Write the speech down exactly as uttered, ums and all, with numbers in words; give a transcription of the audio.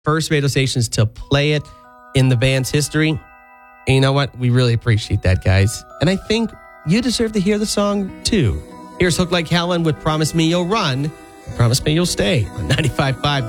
first radio stations to play it in the band's history. And you know what? We really appreciate that, guys. And I think you deserve to hear the song, too. Here's Hook Like Helen with Promise Me You'll Run, Promise Me You'll Stay on ninety-five point five.